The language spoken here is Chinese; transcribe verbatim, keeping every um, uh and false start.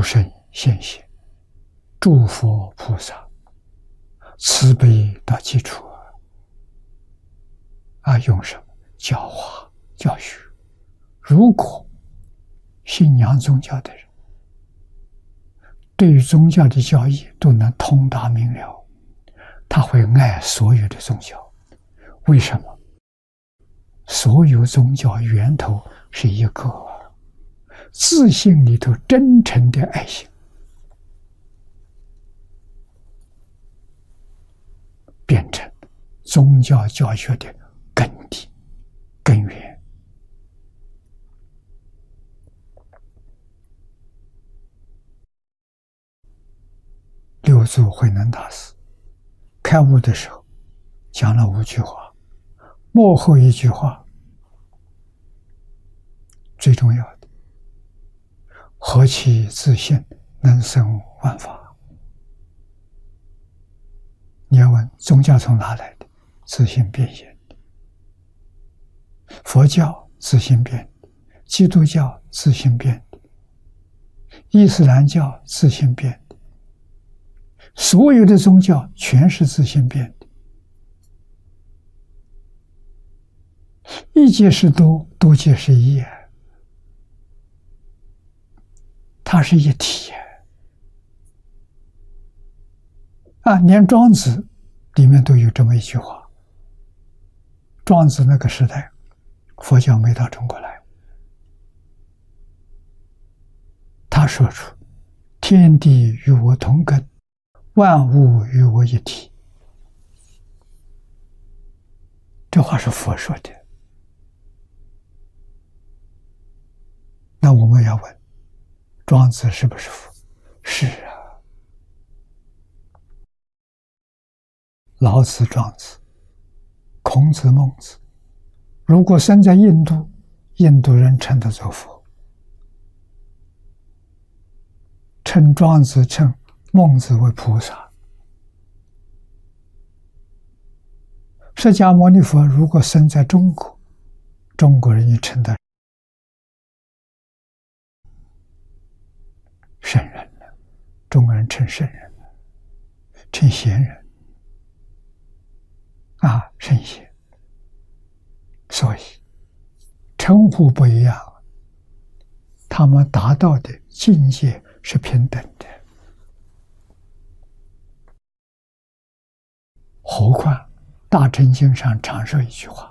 圣现贤、诸佛菩萨慈悲到基础啊，用什么教化教学？如果信仰宗教的人对于宗教的教义都能通达明了，他会爱所有的宗教。为什么？所有宗教源头是一个自信里头真诚的爱心，变成宗教教学的根底根源。六祖慧能大师开悟的时候讲了五句话，末后一句话最重要的：何其自信，能生万法。你要问宗教从哪来的？自性变现的。佛教自性变的，基督教自性变的，伊斯兰教自性变的，所有的宗教全是自性变的。一即是多，多即是一，它是一体啊！连庄子里面都有这么一句话。庄子那个时代，佛教没到中国来，他说出天地与我同根，万物与我一体。这话是佛说的。那我们要问，庄子是不是佛？是啊。老子、庄子、孔子、孟子，如果生在印度，印度人称他做佛，称庄子、称孟子为菩萨。释迦牟尼佛如果生在中国，中国人也称他圣人了，中国人称圣人了，称贤人啊，圣贤。所以称呼不一样，他们达到的境界是平等的。何况大乘经上常说一句话：